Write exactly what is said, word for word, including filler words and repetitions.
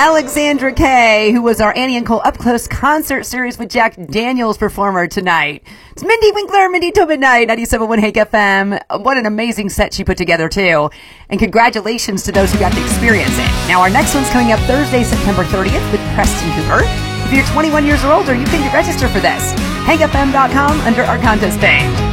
Alexandra Kay, who was our Annie and Cole Up Close concert series with Jack Daniels performer tonight. It's Mindy Winkler, Mindy till midnight, ninety-seven point one Hake F M. What an amazing set she put together, too. And congratulations to those who got to experience it. Now, our next one's coming up Thursday, September thirtieth with Preston Cooper. If you're twenty-one years or older, you can register for this. Hake F M dot com under our contest page.